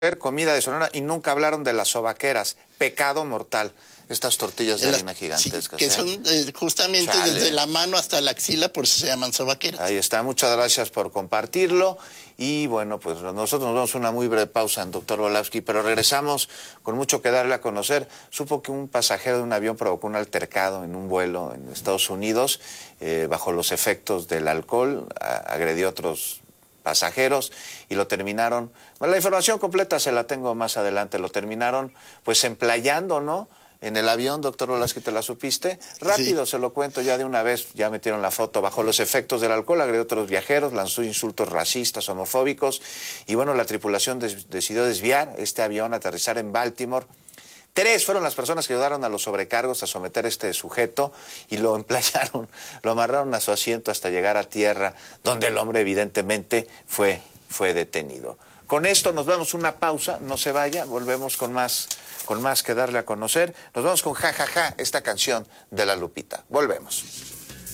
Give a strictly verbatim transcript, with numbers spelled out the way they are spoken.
comida de Sonora y nunca hablaron de las sobaqueras. Pecado mortal. Estas tortillas de Las- harina gigantescas. sí, que ¿eh? son eh, justamente Chale. desde la mano hasta la axila, por eso se llaman sobaqueras. Ahí está, muchas gracias por compartirlo. Y bueno, pues nosotros nos damos una muy breve pausa en doctor Volávsky, pero regresamos con mucho que darle a conocer. Supo que un pasajero de un avión provocó un altercado en un vuelo en Estados Unidos, eh, bajo los efectos del alcohol, a, agredió a otros pasajeros y lo terminaron, bueno, la información completa se la tengo más adelante, lo terminaron pues emplayando, ¿no? En el avión, doctor Volávsky, ¿te la supiste? Rápido, sí. Se lo cuento ya de una vez, ya metieron la foto. Bajo los efectos del alcohol, agredió a otros viajeros, lanzó insultos racistas, homofóbicos, y bueno, la tripulación des decidió desviar este avión, aterrizar en Baltimore. Tres fueron las personas que ayudaron a los sobrecargos a someter a este sujeto y lo emplayaron, lo amarraron a su asiento hasta llegar a tierra, donde el hombre evidentemente fue, fue detenido. Con esto nos damos una pausa, no se vaya, volvemos con más, con más que darle a conocer. Nos vamos con Ja, Ja, Ja, esta canción de La Lupita. Volvemos.